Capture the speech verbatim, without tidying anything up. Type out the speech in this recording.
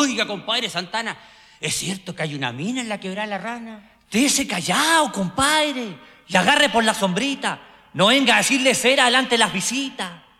Oiga, compadre Santana, ¿es cierto que hay una mina en la quebrada La Rana? Dese callao, compadre, y agarre por la sombrita. No venga a decirle cera delante de las visitas.